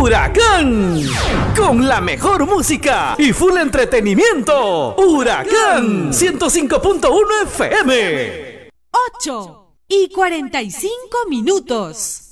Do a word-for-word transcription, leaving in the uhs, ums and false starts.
Huracán, con la mejor música y full entretenimiento. Huracán ciento cinco punto uno F M. ocho y cuarenta y cinco minutos.